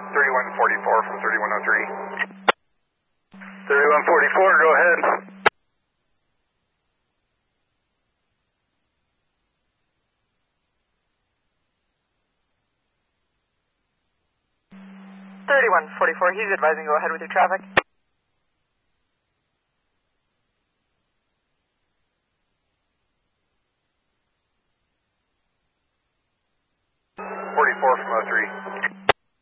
3144 from 3103. 3144, go ahead. He's advising go ahead with your traffic. 44 from 03.